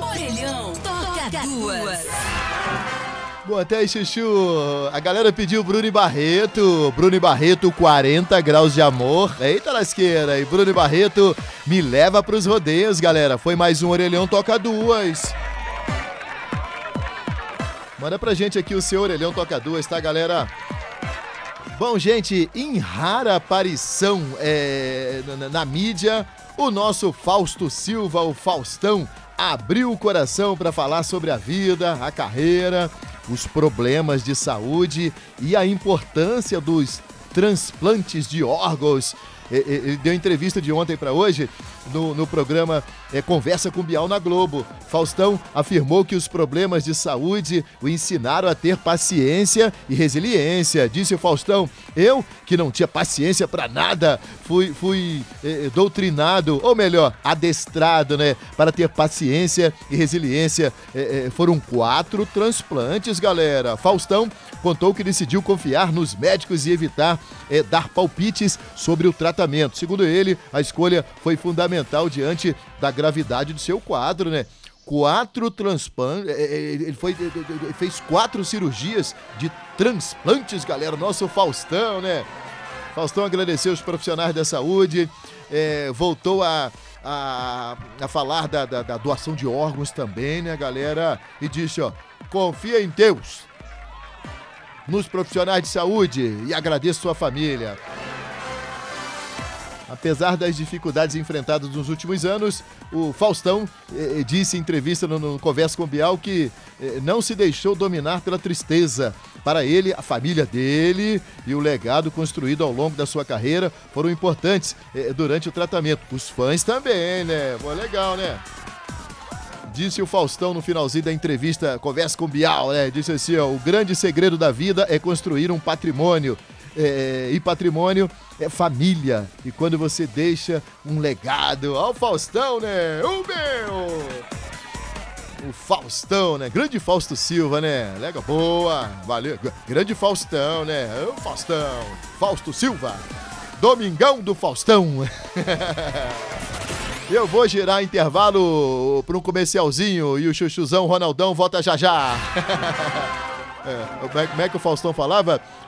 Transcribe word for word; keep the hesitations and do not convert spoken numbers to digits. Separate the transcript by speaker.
Speaker 1: Orelhão toca duas.
Speaker 2: Boa tarde, Chuchu. A galera pediu Bruno e Barreto. Bruno e Barreto, quarenta graus de amor. Eita lasqueira. E Bruno e Barreto, me leva pros rodeios, galera. Foi mais um Orelhão Toca Duas. Manda pra gente aqui o seu Orelhão Toca Duas, tá, galera? Bom, gente, em rara aparição é, na, na mídia, o nosso Fausto Silva, o Faustão, abriu o coração para falar sobre a vida, a carreira, os problemas de saúde e a importância dos transplantes de órgãos. Ele deu entrevista de ontem para hoje no, no programa é, Conversa com Bial na Globo. Faustão afirmou que os problemas de saúde o ensinaram a ter paciência e resiliência. Disse o Faustão: eu, que não tinha paciência para nada, fui, fui é, doutrinado, ou melhor, adestrado, né, para ter paciência e resiliência. É, é, foram quatro transplantes, galera. Faustão contou que decidiu confiar nos médicos e evitar é, dar palpites sobre o tratamento. Segundo ele, a escolha foi fundamental diante da gravidade do seu quadro, né? Quatro transplantes, ele foi, ele fez quatro cirurgias de transplantes, galera. Nosso Faustão, né? Faustão agradeceu os profissionais da saúde, é, voltou a, a, a falar da, da, da doação de órgãos também, né, galera? E disse, ó, confia em Deus, nos profissionais de saúde e agradeço sua família. Apesar das dificuldades enfrentadas nos últimos anos, o Faustão eh, disse em entrevista no, no Conversa com o Bial que eh, não se deixou dominar pela tristeza. Para ele, a família dele e o legado construído ao longo da sua carreira foram importantes eh, durante o tratamento. Os fãs também, né? Pô, legal, né? Disse o Faustão no finalzinho da entrevista Conversa com o Bial, né? Disse assim, ó, o grande segredo da vida é construir um patrimônio. É, e patrimônio é família. E quando você deixa um legado, ó o Faustão, né? O meu! O Faustão, né? Grande Fausto Silva, né? Legal, boa, valeu. Grande Faustão, né? O Faustão, Fausto Silva, Domingão do Faustão. Eu vou girar intervalo para um comercialzinho e o chuchuzão Ronaldão volta já já. É, como é que o Faustão falava?